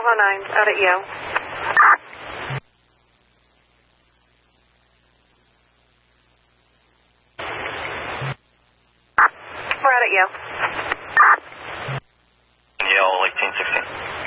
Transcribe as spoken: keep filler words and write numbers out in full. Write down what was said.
Bravo nine, out at you. We're out at you. Yale eighteen sixteen.